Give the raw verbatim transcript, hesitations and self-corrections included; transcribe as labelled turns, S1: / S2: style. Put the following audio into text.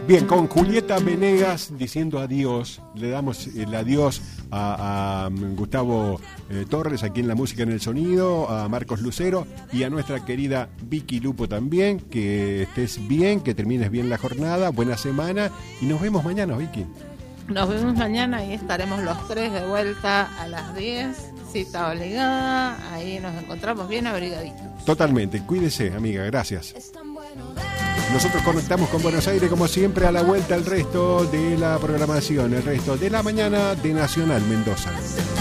S1: Bien, con Julieta Venegas diciendo adiós, le damos el adiós a, a Gustavo eh, Torres aquí en La Música en el Sonido, a Marcos Lucero y a nuestra querida Vicky Lupo también. Que estés bien, que termines bien la jornada, buena semana y nos vemos mañana, Vicky.
S2: Nos vemos mañana y estaremos los tres de vuelta a las diez, cita obligada, ahí nos encontramos bien abrigaditos.
S1: Totalmente, cuídese, amiga, gracias. Nosotros conectamos con Buenos Aires como siempre, a la vuelta el resto de la programación, el resto de la mañana de Nacional Mendoza.